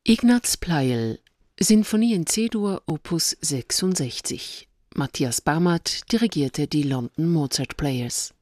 Ignaz Pleijel, Sinfonie in C-Dur, Opus 66. Matthias Barmert dirigierte die London Mozart Players.